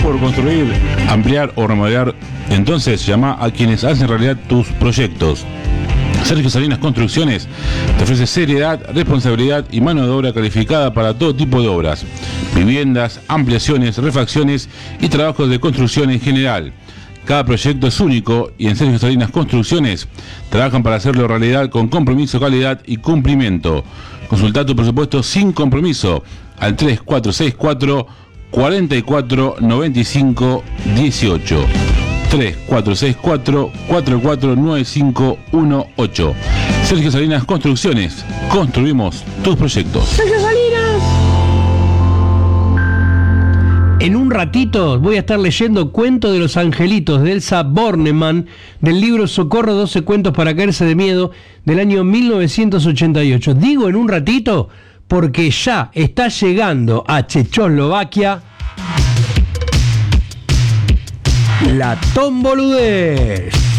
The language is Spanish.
por construir, ampliar o remodelar? Entonces llama a quienes hacen realidad tus proyectos. Sergio Salinas Construcciones te ofrece seriedad, responsabilidad y mano de obra calificada para todo tipo de obras, viviendas, ampliaciones, refacciones y trabajos de construcción en general. Cada proyecto es único y en Sergio Salinas Construcciones trabajan para hacerlo realidad con compromiso, calidad y cumplimiento. Consulta tu presupuesto sin compromiso al 3464 44 95 18. 3464 449518. Sergio Salinas Construcciones. Construimos tus proyectos. ¡Sergio Salinas! En un ratito voy a estar leyendo Cuento de los Angelitos de Elsa Bornemann del libro Socorro 12 cuentos para caerse de miedo del año 1988. Digo en un ratito porque ya está llegando a Checoslovaquia la Tomboludez.